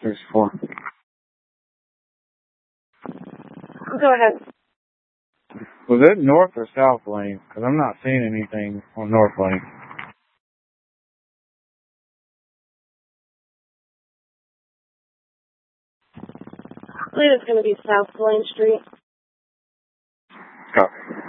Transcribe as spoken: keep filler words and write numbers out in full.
sixty-four. Go ahead. Was it north or south lane? Because I'm not seeing anything on north lane. I believe it's going to be South Lane Street. Copy.